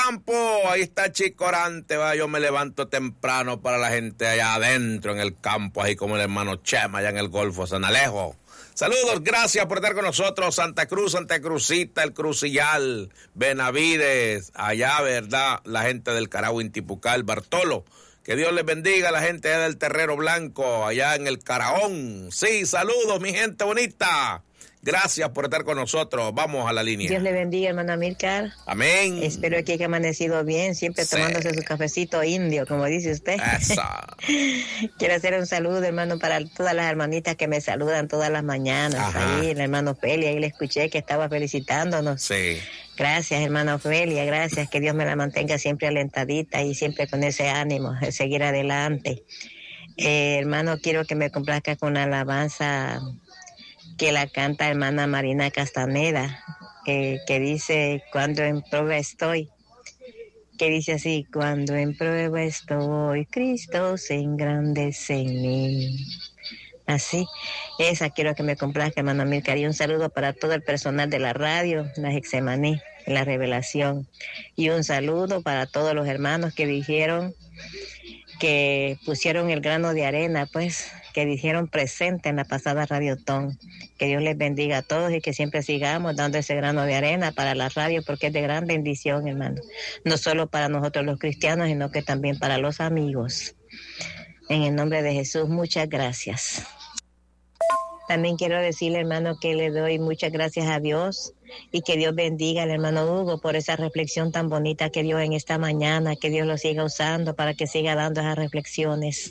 campo, ahí está Chicorante, va, yo me levanto temprano para la gente allá adentro en el campo, ahí como el hermano Chema, allá en el Golfo San Alejo. Saludos, gracias por estar con nosotros, Santa Cruz, Santa Cruzita, El Crucillal, Benavides, allá, ¿verdad? La gente del Carahue, Intipucal, Bartolo. Que Dios les bendiga a la gente allá del Terrero Blanco, allá en el Caraón. Sí, saludos, mi gente bonita. Gracias por estar con nosotros. Vamos a la línea. Dios le bendiga, hermana Amílcar. Amén. Espero que haya amanecido bien, siempre tomándose su cafecito indio, como dice usted. Eso. Quiero hacer un saludo, hermano, para todas las hermanitas que me saludan todas las mañanas. Ajá. Ahí, el hermano Ofelia, ahí le escuché que estaba felicitándonos. Sí. Gracias, hermana Ofelia, gracias. Que Dios me la mantenga siempre alentadita y siempre con ese ánimo de seguir adelante. Hermano, quiero que me complazca con una alabanza que la canta hermana Marina Castaneda, que dice, cuando en prueba estoy, que dice así, cuando en prueba estoy, Cristo se engrandece en mí. Así, esa quiero que me complazca, hermano Amílcar, y un saludo para todo el personal de la radio, la Getsemaní, la Revelación, y un saludo para todos los hermanos que dijeron, que pusieron el grano de arena, pues, que dijeron presente en la pasada Radiotón. Que Dios les bendiga a todos y que siempre sigamos dando ese grano de arena para la radio, porque es de gran bendición, hermano. No solo para nosotros los cristianos, sino que también para los amigos. En el nombre de Jesús, muchas gracias. También quiero decirle, hermano, que le doy muchas gracias a Dios y que Dios bendiga al hermano Hugo por esa reflexión tan bonita que dio en esta mañana, que Dios lo siga usando para que siga dando esas reflexiones.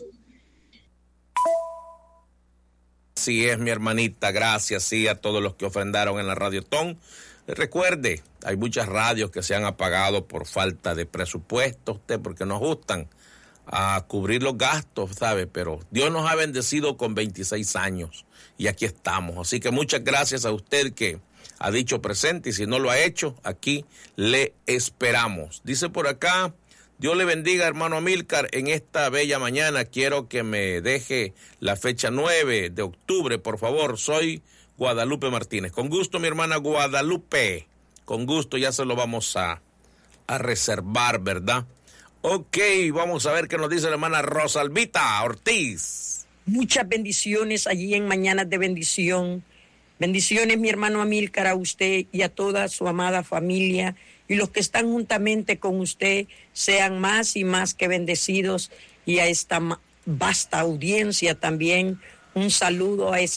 Así es, mi hermanita, gracias, sí, a todos los que ofrendaron en la Radiotón. Recuerde, hay muchas radios que se han apagado por falta de presupuesto, porque no ajustan a cubrir los gastos, ¿sabe? Pero Dios nos ha bendecido con 26 años y aquí estamos. Así que muchas gracias a usted que ha dicho presente y si no lo ha hecho, aquí le esperamos. Dice por acá, Dios le bendiga, hermano Amílcar, en esta bella mañana quiero que me deje la fecha 9 de octubre, por favor. Soy Guadalupe Martínez. Con gusto, mi hermana Guadalupe. Con gusto, ya se lo vamos a reservar, ¿verdad? Ok, vamos a ver qué nos dice la hermana Rosalvita Ortiz. Muchas bendiciones allí en Mañanas de Bendición. Bendiciones, mi hermano Amílcar, a usted y a toda su amada familia. Y los que están juntamente con usted sean más y más que bendecidos. Y a esta vasta audiencia también un saludo a esa